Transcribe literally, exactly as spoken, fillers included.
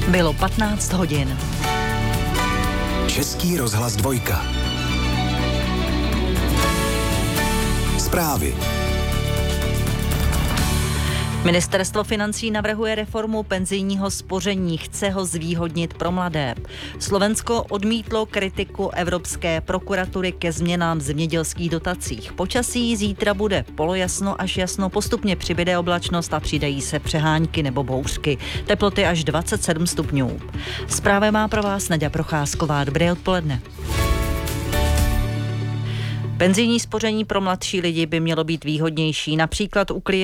Bylo patnáct hodin. Český rozhlas dvojka. Zprávy. Ministerstvo financí navrhuje reformu penzijního spoření, chce ho zvýhodnit pro mladé. Slovensko odmítlo kritiku Evropské prokuratury ke změnám v zemědělských dotacích. Počasí zítra bude polojasno až jasno, postupně přibyde oblačnost a přidají se přehánky nebo bouřky. Teploty až dvacet sedm stupňů. Zprávy má pro vás Naďa Procházková. Dobré odpoledne. Penzijní spoření pro mladší lidi by mělo být výhodnější, například u klientů